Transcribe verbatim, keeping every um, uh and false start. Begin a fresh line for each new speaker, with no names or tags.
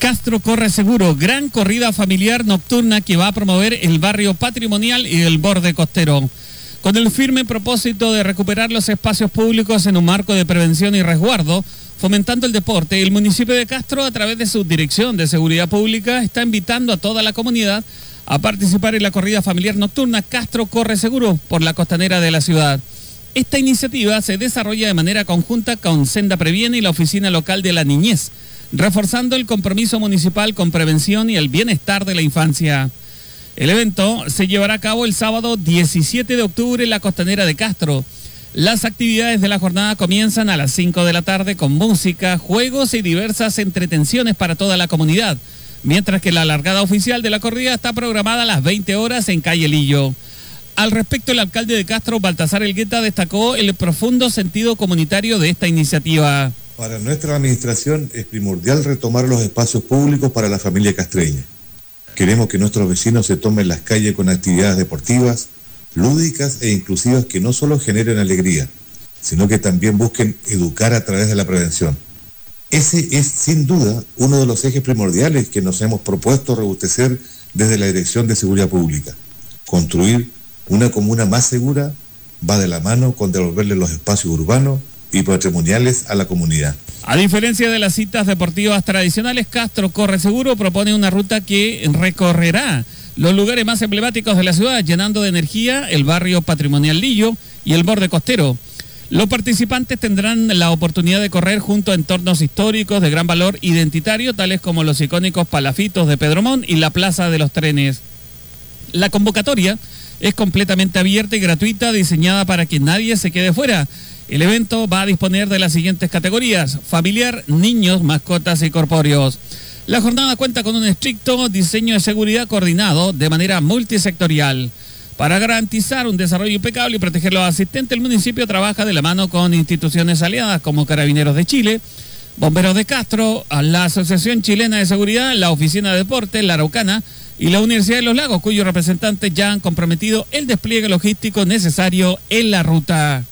Castro corre seguro, gran corrida familiar nocturna que va a promover el barrio patrimonial y el borde costero. Con el firme propósito de recuperar los espacios públicos en un marco de prevención y resguardo, fomentando el deporte, el municipio de Castro, a través de su Dirección de Seguridad Pública, está invitando a toda la comunidad a participar en la corrida familiar nocturna Castro Corre Seguro por la costanera de la ciudad. Esta iniciativa se desarrolla de manera conjunta con Senda Previene y la Oficina Local de la Niñez, reforzando el compromiso municipal con prevención y el bienestar de la infancia. El evento se llevará a cabo el sábado diecisiete de octubre en la costanera de Castro. Las actividades de la jornada comienzan a las cinco de la tarde con música, juegos y diversas entretenciones para toda la comunidad, mientras que la largada oficial de la corrida está programada a las veinte horas en Calle Lillo. Al respecto, el alcalde de Castro, Baltasar Elgueta, destacó el profundo sentido comunitario de esta iniciativa.
Para nuestra administración es primordial retomar los espacios públicos para la familia castreña. Queremos que nuestros vecinos se tomen las calles con actividades deportivas, lúdicas e inclusivas que no solo generen alegría, sino que también busquen educar a través de la prevención. Ese es, sin duda, uno de los ejes primordiales que nos hemos propuesto robustecer desde la Dirección de Seguridad Pública. Construir una comuna más segura va de la mano con devolverle los espacios urbanos y patrimoniales a la comunidad.
A diferencia de las citas deportivas tradicionales, Castro Corre Seguro propone una ruta que recorrerá los lugares más emblemáticos de la ciudad, llenando de energía el barrio patrimonial Lillo y el borde costero. Los participantes tendrán la oportunidad de correr junto a entornos históricos de gran valor identitario, tales como los icónicos palafitos de Pedro Montt y la Plaza de los Trenes. La convocatoria es completamente abierta y gratuita, diseñada para que nadie se quede fuera. El evento va a disponer de las siguientes categorías: familiar, niños, mascotas y corpóreos. La jornada cuenta con un estricto diseño de seguridad coordinado de manera multisectorial. Para garantizar un desarrollo impecable y proteger a los asistentes, el municipio trabaja de la mano con instituciones aliadas como Carabineros de Chile, Bomberos de Castro, la Asociación Chilena de Seguridad, la Oficina de Deportes, la Araucana y la Universidad de los Lagos, cuyos representantes ya han comprometido el despliegue logístico necesario en la ruta.